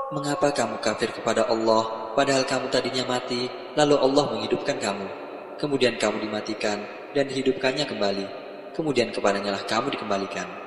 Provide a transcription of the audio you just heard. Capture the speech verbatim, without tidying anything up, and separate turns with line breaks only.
Mengapa kamu kafir kepada Allah, padahal kamu tadinya mati, lalu Allah menghidupkan kamu. Kemudian kamu dimatikan, dan dihidupkannya kembali. Kemudian kepadanya lah kamu dikembalikan.